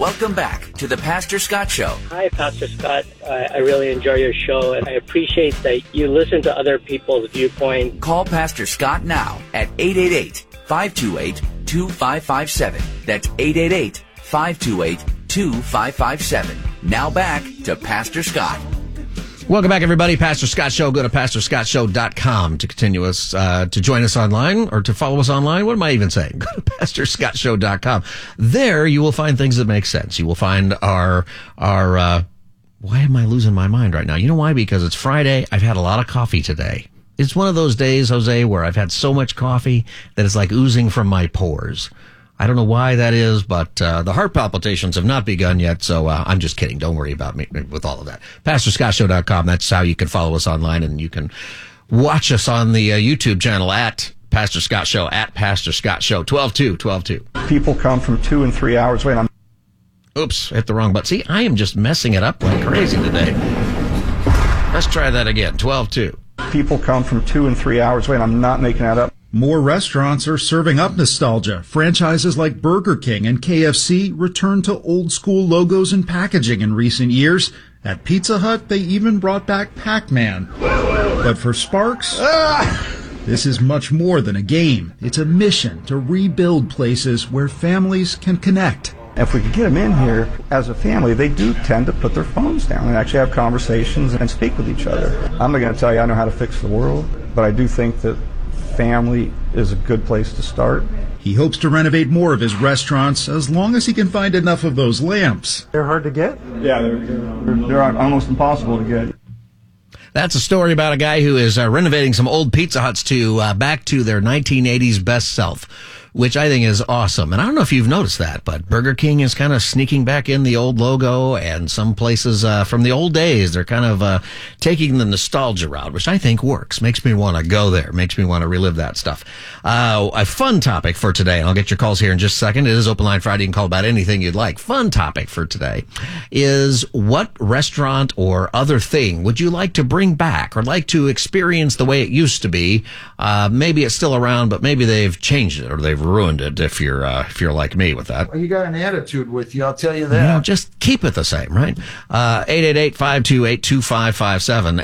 Welcome back to the Pastor Scott Show. Hi, Pastor Scott. I really enjoy your show, and I appreciate that you listen to other people's viewpoints. Call Pastor Scott now at 888-528-2557. That's 888-528-2557. Now back to Pastor Scott. Welcome back, everybody. Pastor Scott Show. Go to PastorScottShow.com to continue us, to join us online or to follow us online. What am I even saying? Go to PastorScottShow.com. There you will find things that make sense. You will find our, why am I losing my mind right now? You know why? Because it's Friday. I've had a lot of coffee today. It's one of those days, Jose, where I've had so much coffee that it's like oozing from my pores. I don't know why that is, but the heart palpitations have not begun yet, so I'm just kidding. Don't worry about me with all of that. PastorScottShow.com, that's how you can follow us online, and you can watch us on the YouTube channel at Pastor Scott Show, at Pastor Scott Show, 12-2. People come from 2 and 3 hours away. Oops, hit the wrong button. See, I am just messing it up like crazy today. Let's try that again, 12-2. People come from 2 and 3 hours away, and I'm not making that up. More restaurants are serving up nostalgia. Franchises like Burger King and KFC returned to old-school logos and packaging in recent years. At Pizza Hut, they even brought back Pac-Man. But for Sparks, this is much more than a game. It's a mission to rebuild places where families can connect. If we could get them in here as a family, they do tend to put their phones down and actually have conversations and speak with each other. I'm not going to tell you I know how to fix the world, but I do think that family is a good place to start. He hopes to renovate more of his restaurants as long as he can find enough of those lamps. They're hard to get? Yeah, they're almost impossible to get. That's a story about a guy who is renovating some old Pizza Huts to back to their 1980s best self, which I think is awesome. And I don't know if you've noticed that, but Burger King is kind of sneaking back in the old logo, and some places from the old days, they're kind of taking the nostalgia route, which I think works. Makes me want to go there. Makes me want to relive that stuff. A fun topic for today, and I'll get your calls here in just a second. It is Open Line Friday. You can call about anything you'd like. Fun topic for today is, what restaurant or other thing would you like to bring back or like to experience the way it used to be? Maybe it's still around, but maybe they've changed it or they've ruined it, if you're like me with that. Well, you got an attitude with you, I'll tell you that. Just keep it the same, right? 888-528-2557,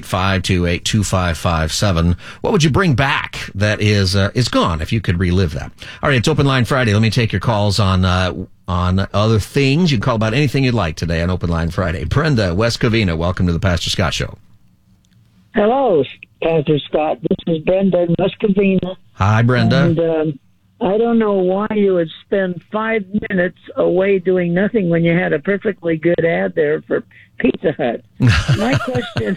888-528-2557. What would you bring back that is gone if you could relive that? All right, it's Open Line Friday. Let me take your calls on other things. You can call about anything you'd like today on Open Line Friday. Brenda, West Covina, welcome to the Pastor Scott Show. Hello, Pastor Scott. This is Brenda in West Covina. Hi, Brenda. And I don't know why you would spend 5 minutes away doing nothing when you had a perfectly good ad there for Pizza Hut. My question,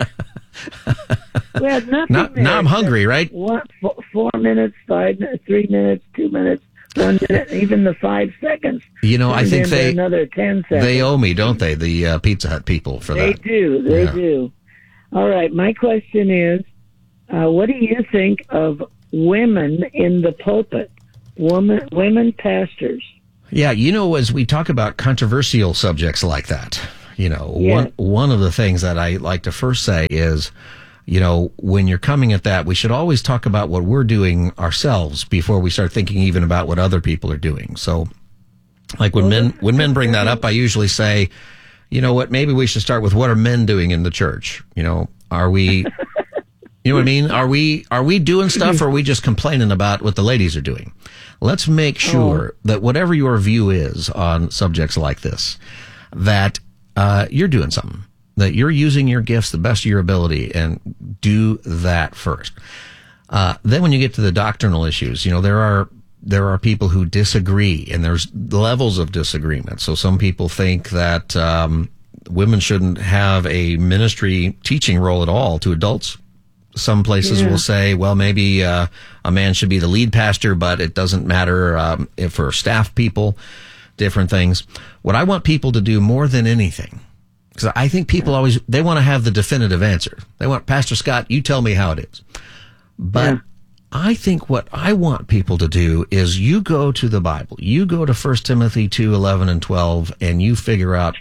we had nothing there. Now I'm hungry, right? 4 minutes, 5 minutes, 3 minutes, 2 minutes, 1 minute, even the 5 seconds. I think another 10 seconds. They owe me, don't they, the Pizza Hut people for that? They do. All right, my question is, what do you think of women in the pulpit? Women pastors. Yeah, as we talk about controversial subjects like that, one of the things that I like to first say is, when you're coming at that, we should always talk about what we're doing ourselves before we start thinking even about what other people are doing. So, like when men bring that up, I usually say, maybe we should start with, what are men doing in the church? Are we, what I mean? Are we doing stuff, or are we just complaining about what the ladies are doing? Let's make sure that whatever your view is on subjects like this, that you're doing something, that you're using your gifts the best of your ability, and do that first. Then when you get to the doctrinal issues, there are people who disagree, and there's levels of disagreement. So some people think that women shouldn't have a ministry teaching role at all to adults. Some places will say, well, maybe a man should be the lead pastor, but it doesn't matter if for staff people, different things. What I want people to do more than anything, because I think people they want to have the definitive answer. They want, Pastor Scott, you tell me how it is. But I think what I want people to do is, you go to the Bible, you go to 1 Timothy 2:11 and 12, and you figure out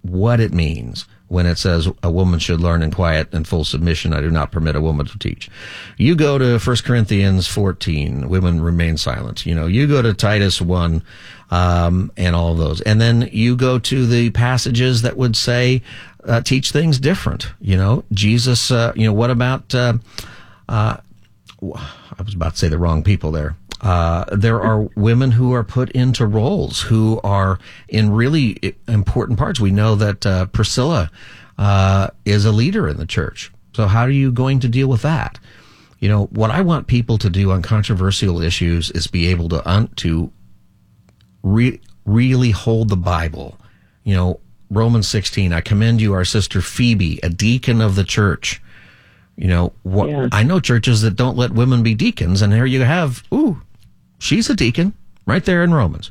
what it means when it says a woman should learn in quiet and full submission. I do not permit a woman to teach. You go to 1 Corinthians 14, women remain silent. You go to Titus 1, and all of those. And then you go to the passages that would say, teach things different. Jesus, what about, I was about to say the wrong people there. There are women who are put into roles who are in really important parts. We know that Priscilla is a leader in the church. So how are you going to deal with that? What I want people to do on controversial issues is be able to really hold the Bible. Romans 16, I commend you, our sister Phoebe, a deacon of the church. I know churches that don't let women be deacons, and here you have, she's a deacon right there in Romans.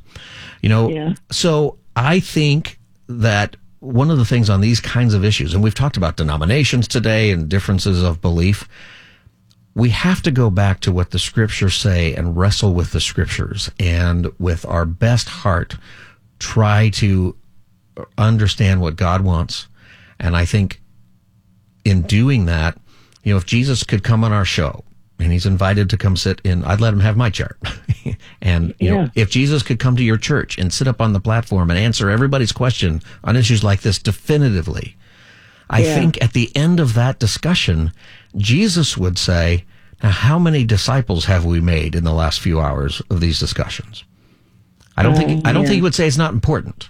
So I think that one of the things on these kinds of issues, and we've talked about denominations today and differences of belief, we have to go back to what the scriptures say and wrestle with the scriptures, and with our best heart try to understand what God wants. And I think in doing that, if Jesus could come on our show and he's invited to come sit in, I'd let him have my chair. And, if Jesus could come to your church and sit up on the platform and answer everybody's question on issues like this definitively, I think at the end of that discussion, Jesus would say, now, how many disciples have we made in the last few hours of these discussions? I don't think he would say it's not important.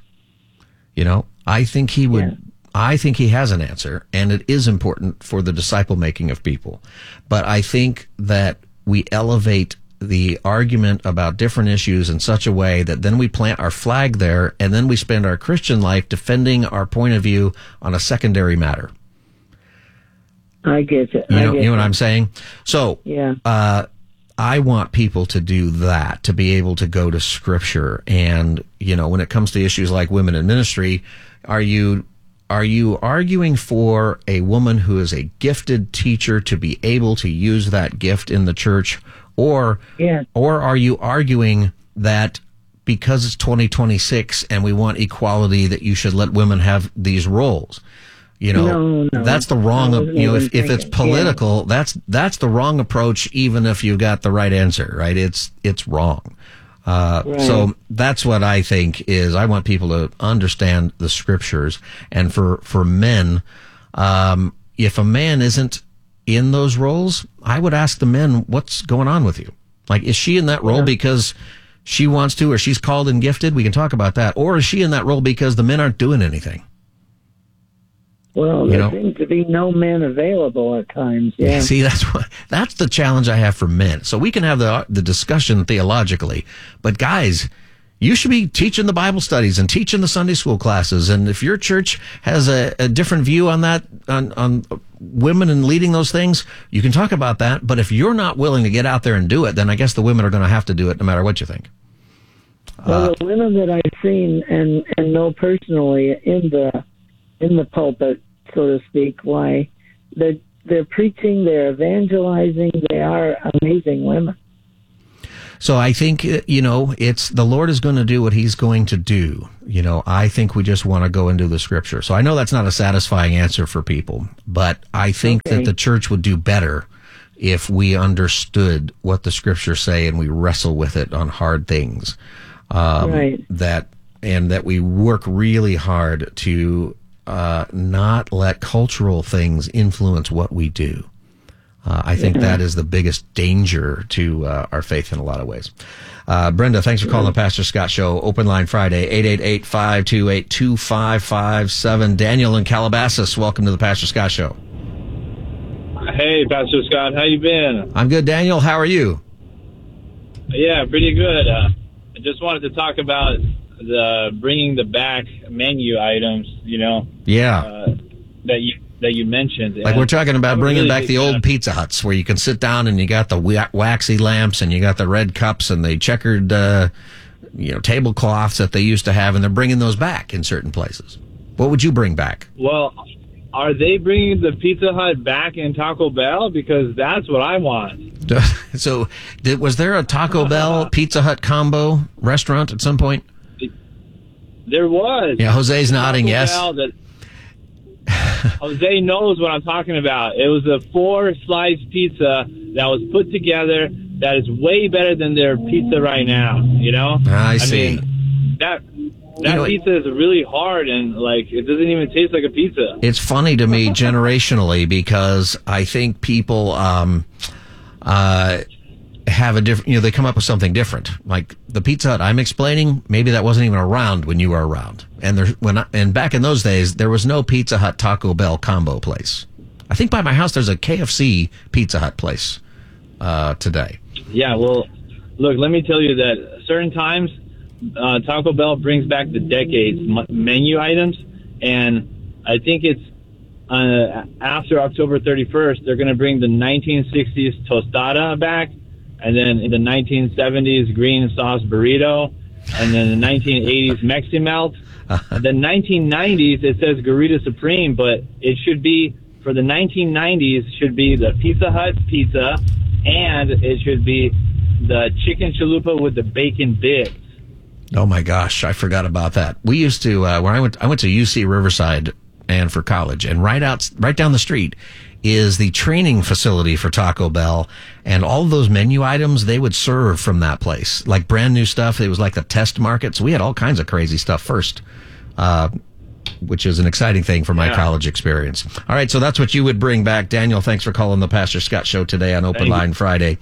I think he would. I think he has an answer, and it is important for the disciple making of people. But I think that we elevate the argument about different issues in such a way that then we plant our flag there, and then we spend our Christian life defending our point of view on a secondary matter. I get it. You know what I'm saying? So, I want people to do that, to be able to go to Scripture. And, when it comes to issues like women in ministry, are you arguing for a woman who is a gifted teacher to be able to use that gift in the church? Or are you arguing that because it's 2026 and we want equality, that you should let women have these roles? No. That's the wrong, if it's political, that's the wrong approach, even if you got the right answer, right? It's wrong. Right. So that's what I think is, I want people to understand the scriptures. And for men, if a man isn't in those roles, I would ask the men, what's going on with you? Like, is she in that role because she wants to, or she's called and gifted? We can talk about that. Or is she in that role because the men aren't doing anything? Well, there seems to be no men available at times. Yeah. See, that's the challenge I have for men. So we can have the discussion theologically, but guys, you should be teaching the Bible studies and teaching the Sunday school classes. And if your church has a different view on that, on women and leading those things, you can talk about that. But if you're not willing to get out there and do it, then I guess the women are going to have to do it no matter what you think. Well, the women that I've seen and know personally in the pulpit, so to speak, why they're preaching, they're evangelizing, they are amazing women. So I think, it's the Lord is going to do what he's going to do. I think we just want to go into the scripture. So I know that's not a satisfying answer for people, but I think that the church would do better if we understood what the scriptures say and we wrestle with it on hard things. Right. That we work really hard to not let cultural things influence what we do. I think that is the biggest danger to our faith in a lot of ways. Brenda, thanks for calling the Pastor Scott Show. Open line Friday, 888-528-2557. Daniel in Calabasas, welcome to the Pastor Scott Show. Hey, Pastor Scott, how you been? I'm good, Daniel. How are you? Yeah, pretty good. I just wanted to talk about the bringing the back menu items, that you mentioned. Like, we're talking about bringing back the old Pizza Huts where you can sit down and you got the waxy lamps and you got the red cups and the checkered, tablecloths that they used to have, and they're bringing those back in certain places. What would you bring back? Well, are they bringing the Pizza Hut back in Taco Bell? Because that's what I want. So, was there a Taco Bell Pizza Hut combo restaurant at some point? There was. Yeah, Jose's nodding, yes. Jose knows what I'm talking about. It was a 4-slice pizza that was put together that is way better than their pizza right now, you know? I see. mean, that pizza is really hard, and like it doesn't even taste like a pizza. It's funny to me generationally because I think people have a different, they come up with something different. Like the Pizza Hut I'm explaining, maybe that wasn't even around when you were around. And back in those days, there was no Pizza Hut Taco Bell combo place. I think by my house there's a KFC Pizza Hut place today. Yeah, well, look, let me tell you that certain times Taco Bell brings back the decades menu items, and I think it's after October 31st, they're going to bring the 1960s tostada back, and then in the 1970s green sauce burrito, and then the 1980s Mexi Melt. The 1990s, it says Garita Supreme, but it should be, for the 1990s, should be the Pizza Hut pizza, and it should be the chicken chalupa with the bacon bits. Oh my gosh, I forgot about that. We used to, when I went to UC Riverside and for college, and right down the street is the training facility for Taco Bell, and all of those menu items they would serve from that place, like brand new stuff. It was like the test market, so we had all kinds of crazy stuff first, which is an exciting thing for my college experience. All right, so that's what you would bring back. Daniel, thanks for calling the Pastor Scott Show today on Open Line Friday.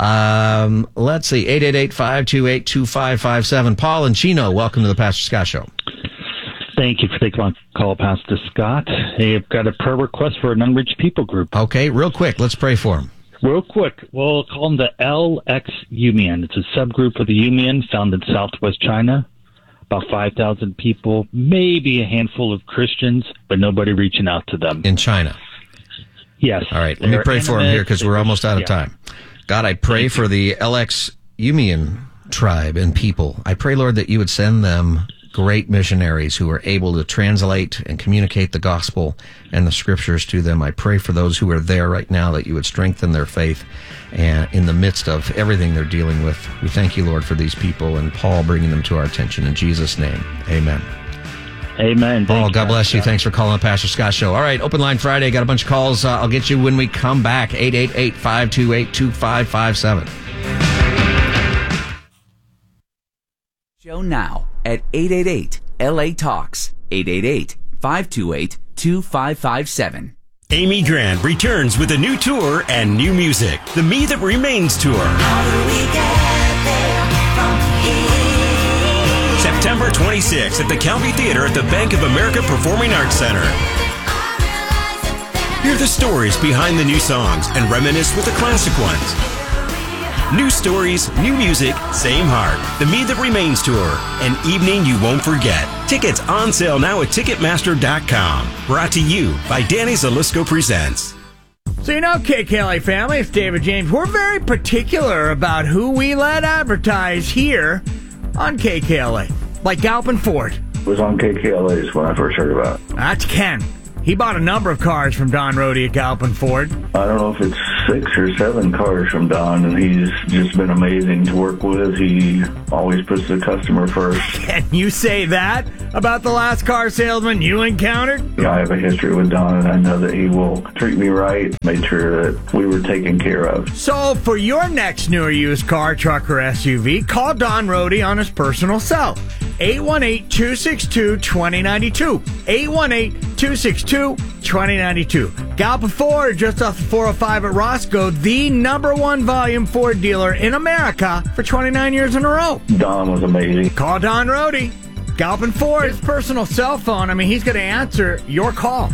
Let's see, 888-528-2557. Paul and Chino, welcome to the Pastor Scott Show. Thank you for taking my call, Pastor Scott. Hey, I've got a prayer request for an unreached people group. Okay, real quick, let's pray for them. Real quick, we'll call them the LX Yumian. It's a subgroup of the Yumian found in southwest China. About 5,000 people, maybe a handful of Christians, but nobody reaching out to them. In China? Yes. All right, let me pray for them here because we're almost out of time. God, I pray for the LX Yumian tribe and people. I pray, Lord, that you would send them great missionaries who are able to translate and communicate the gospel and the scriptures to them. I pray for those who are there right now that you would strengthen their faith and in the midst of everything they're dealing with. We thank you, Lord, for these people and Paul bringing them to our attention. In Jesus' name, amen. Amen. Paul, God bless you. Thanks for calling the Pastor Scott Show. All right, Open Line Friday. Got a bunch of calls. I'll get you when we come back. 888-528-2557. Show now at 888-LA-TALKS, 888-528-2557. Amy Grant returns with a new tour and new music, the Me That Remains Tour. How do we get there from here? September 26th at the County Theater at the Bank of America Performing Arts Center. Hear the stories behind the new songs and reminisce with the classic ones. New stories, new music, same heart. The Me That Remains Tour. An evening you won't forget. Tickets on sale now at Ticketmaster.com. Brought to you by Danny Zalisco Presents. So you know, KKLA family, it's David James. We're very particular about who we let advertise here on KKLA. Like Galpin Ford. It was on KKLA's when I first heard about it. That's Ken. He bought a number of cars from Don Rohde at Galpin Ford. I don't know if it's 6 or 7 cars from Don, and he's just been amazing to work with. He always puts the customer first. Can you say that about the last car salesman you encountered? Yeah, I have a history with Don, and I know that he will treat me right, made sure that we were taken care of. So for your next new or used car, truck, or SUV, call Don Rohde on his personal cell. 818-262-2092. 818-262-2092. Galpin Ford, just off the 405 at Roscoe, the #1 volume Ford dealer in America for 29 years in a row. Don was amazing. Call Don Rohde. Galpin Ford, his personal cell phone. I mean, he's going to answer your call.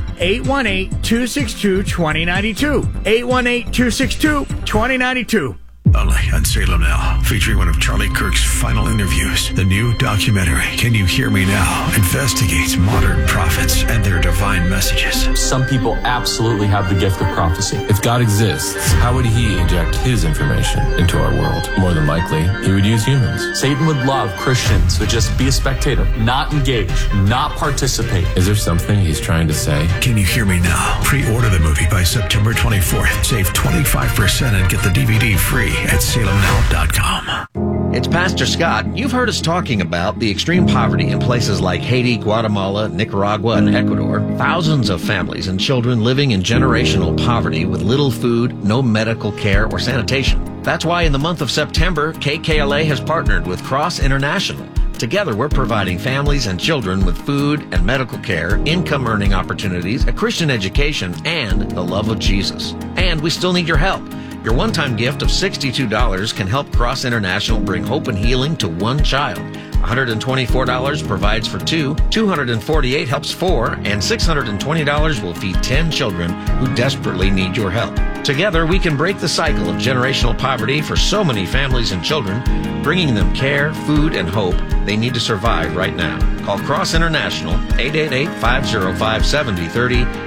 818-262-2092. 818-262-2092. Only on Salem Now, featuring one of Charlie Kirk's final interviews. The new documentary, Can You Hear Me Now?, investigates modern prophets and their divine messages. Some people absolutely have the gift of prophecy. If God exists, how would he inject his information into our world? More than likely, he would use humans. Satan would love Christians to just be a spectator, not engage, not participate. Is there something he's trying to say? Can You Hear Me Now? Pre-order the movie by September 24th. Save 25% and get the DVD free at salemnow.com. It's Pastor Scott. You've heard us talking about the extreme poverty in places like Haiti, Guatemala, Nicaragua, and Ecuador. Thousands of families and children living in generational poverty with little food, no medical care, or sanitation. That's why in the month of September, KKLA has partnered with Cross International. Together, we're providing families and children with food and medical care, income-earning opportunities, a Christian education, and the love of Jesus. And we still need your help. Your one-time gift of $62 can help Cross International bring hope and healing to one child. $124 provides for 2, $248 helps 4, and $620 will feed 10 children who desperately need your help. Together, we can break the cycle of generational poverty for so many families and children, bringing them care, food, and hope they need to survive right now. Call Cross International, 888-505-7030,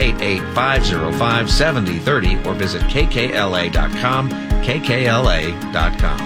888-505-7030, or visit kkla.com, kkla.com.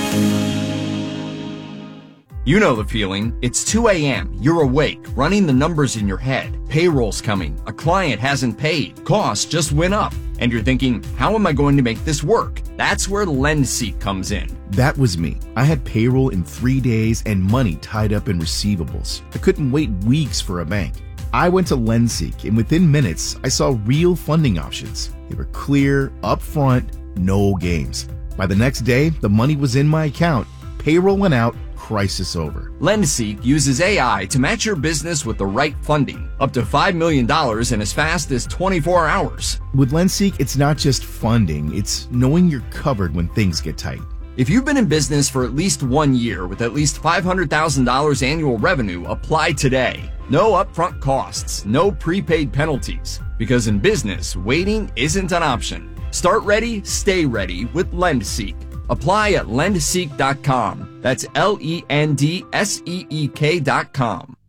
You know the feeling. It's 2 a.m. You're awake, running the numbers in your head. Payroll's coming. A client hasn't paid. Costs just went up. And you're thinking, how am I going to make this work? That's where LendSeek comes in. That was me. I had payroll in 3 days and money tied up in receivables. I couldn't wait weeks for a bank. I went to LendSeek, and within minutes, I saw real funding options. They were clear, upfront, no games. By the next day, the money was in my account. Payroll went out. Crisis over. LendSeek uses AI to match your business with the right funding, up to $5 million in as fast as 24 hours. With LendSeek, it's not just funding, it's knowing you're covered when things get tight. If you've been in business for at least 1 year with at least $500,000 annual revenue, apply today. No upfront costs, no prepaid penalties. Because in business, waiting isn't an option. Start ready, stay ready with LendSeek. Apply at lendseek.com. That's LENDSEEK.com.